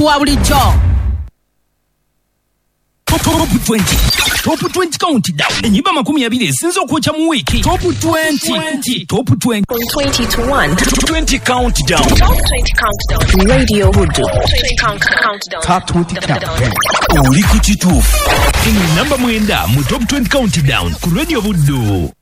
omuntu wa bulijjo. Top 20 countdown. Enyimba 20 ezinze okwokya mu weeki. Top 20. Top 20. From 20 to 1. 20 countdown. Top 20 countdown. Radio Voodoo. Top 20 countdown. Oli ku kituufu. Namba 9 mu Top 20 countdown ku Radio Voodoo.